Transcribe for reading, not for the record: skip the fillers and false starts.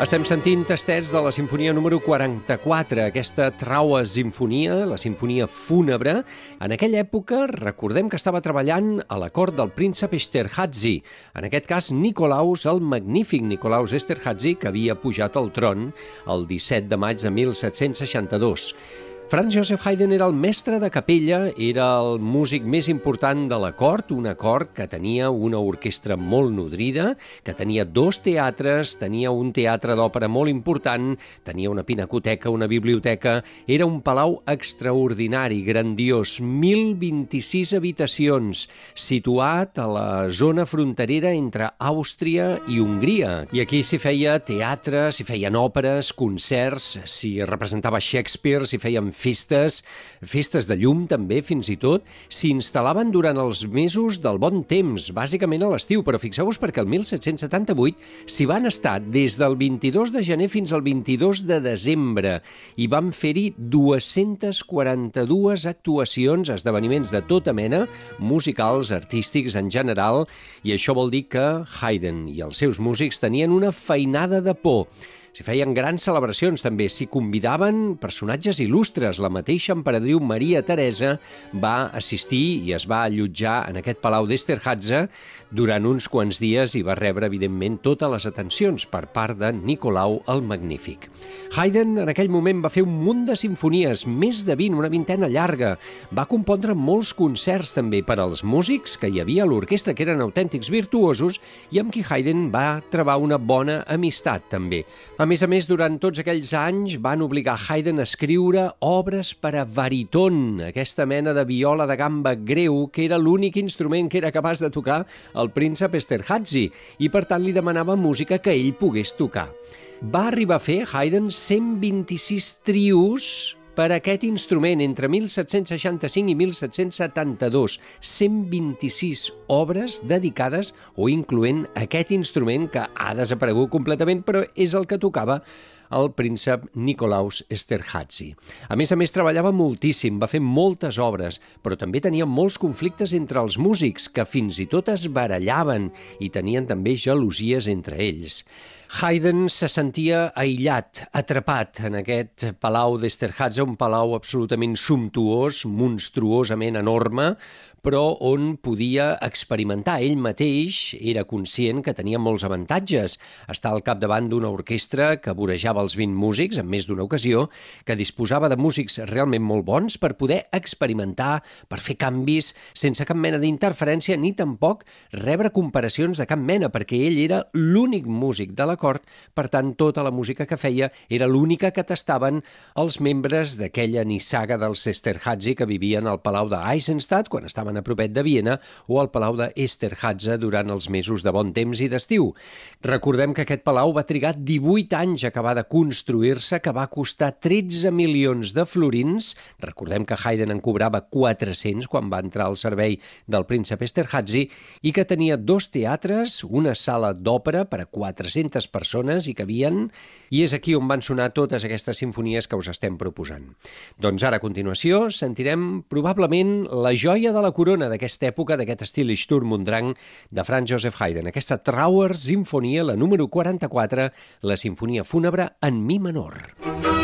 Estem sentint tastets de la sinfonia número 44, aquesta Traua Sinfonia, la sinfonia fúnebre. En aquella època, recordem que estava treballant a la cort del príncep Esterházy, en aquest cas Nicolaus, el magnífic Nicolaus Esterházy, que havia pujat al tron el 17 de maig de 1762. Franz Joseph Haydn era el mestre de capella, era el músic més important de la cort, una cort que tenia una orquestra molt nodrida, que tenia 2 teatres, tenia un teatre d'òpera molt important, tenia una pinacoteca, una biblioteca, era un palau extraordinari, grandiós, 1.026 habitacions, situat a la zona fronterera entre Àustria i Hongria. I aquí s'hi feia teatre, s'hi feien òperes, concerts, s'hi representava Shakespeare, s'hi feien festes de llum també, fins i tot, s'instal·laven durant els mesos del bon temps, bàsicament a l'estiu, però fixeu-vos perquè el 1778 s'hi van estar des del 22 de gener fins al 22 de desembre i van fer-hi 242 actuacions, esdeveniments de tota mena, musicals, artístics en general, i això vol dir que Haydn i els seus músics tenien una feinada de por. S'hi feien grans celebracions també, s'hi convidaven personatges il·lustres. La mateixa emperadriu Maria Teresa va assistir i es va allotjar en aquest palau d'Esterházy durant uns quants dies i va rebre, evidentment, totes les atencions per part de Nicolau el Magnífic. Haydn en aquell moment va fer un munt de sinfonies, més de 20, una vintena llarga. Va compondre molts concerts també per als músics que hi havia a l'orquestra, que eren autèntics virtuosos, i amb qui Haydn va trobar una bona amistat també. A més, durant tots aquells anys van obligar Haydn a escriure obres per a baríton, aquesta mena de viola de gamba greu que era l'únic instrument que era capaç de tocar el príncep Esterházy i per tant li demanava música que ell pogués tocar. Va arribar a fer Haydn 126 trios per a aquest instrument entre 1765 i 1772, 126 obres dedicades o incloent aquest instrument que ha desaparegut completament, però és el que tocava el príncep Nicolaus Esterházy. A més, treballava moltíssim, va fer moltes obres, però també tenia molts conflictes entre els músics, que fins i tot es barallaven i tenien també gelosies entre ells. Haydn se sentia aïllat, atrapat en aquest palau d'Esterházy, un palau absolutament sumptuós, monstruosament enorme, però on podia experimentar. Ell mateix era conscient que tenia molts avantatges. Estar al capdavant d'una orquestra que vorejava els 20 músics en més d'una ocasió, que disposava de músics realment molt bons per poder experimentar, per fer canvis, sense cap mena d'interferència, ni tampoc rebre comparacions de cap mena, perquè ell era l'únic músic de la cort, per tant, tota la música que feia era l'única que tastaven els membres d'aquella nissaga dels Esterházy que vivien al palau d'Eisenstadt, quan estaven a propet de Viena, o al palau d'Esterházy durant els mesos de bon temps i d'estiu. Recordem que aquest palau va trigar 18 anys a acabar de construir-se, que va costar 13 milions de florins. Recordem que Haydn en cobrava 400 quan va entrar al servei del príncep Esterházy i que tenia 2 teatres, una sala d'òpera per a 400 persones i que havien... I és aquí on van sonar totes aquestes sinfonies que us estem proposant. Doncs ara, a continuació, sentirem probablement la joia de la corona d'aquesta època, d'aquest estil Sturm und Drang de Franz Joseph Haydn, aquesta Trauer Sinfonia, la número 44, la sinfonia fúnebre en mi menor.